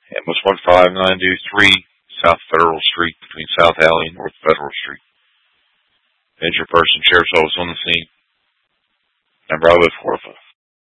Ambulance 15923, South Federal Street, between South Alley and North Federal Street. Injured person, sheriff's office on the scene. And Bravo 405.